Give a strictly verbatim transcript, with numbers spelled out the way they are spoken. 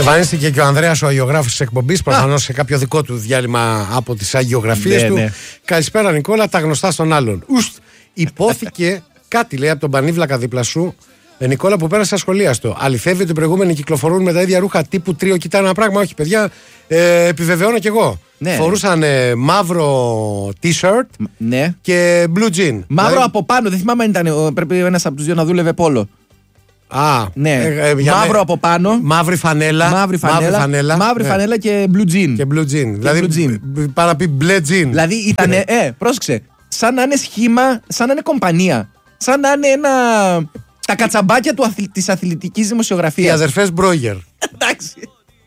Εμφανίστηκε και ο Ανδρέας ο αγιογράφος της εκπομπής, προφανώς σε κάποιο δικό του διάλειμμα από τις αγιογραφίες ναι, του. ναι. Καλησπέρα Νικόλα, τα γνωστά στον άλλον. Ουστ, υπόθηκε κάτι λέει από τον πανίβλακα δίπλα σου. Ε, Νικόλα που πέρασε ασχολίαστο. Αληθεύει ότι οι προηγούμενοι κυκλοφορούν με τα ίδια ρούχα τύπου τρίο. Κοιτά ένα πράγμα, όχι παιδιά. Ε, επιβεβαιώνω κι εγώ. Ναι. Φορούσαν ε, μαύρο t-shirt ναι. και blue jean. Μαύρο δηλαδή... από πάνω, δεν θυμάμαι αν ήταν. Πρέπει ένας από τους δύο να δούλευε πόλο. Α, ναι. ε, ε, μαύρο με... από πάνω. Μαύρη φανέλα. Μαύρη φανέλα. Μαύρη φανέλα, μαύρη ναι. φανέλα και blue jean. Και blue jean. Και δηλαδή, blue jean. Παρά να πει μπλε jean. Δηλαδή ήταν, ε, πρόσεξε, σαν να είναι σχήμα, σαν να είναι κομπανία. Σαν να είναι ένα. Τα κατσαμπάκια του αθλη... της αθλητικής δημοσιογραφίας. Οι αδερφές Μπρόγερ. Εντάξει.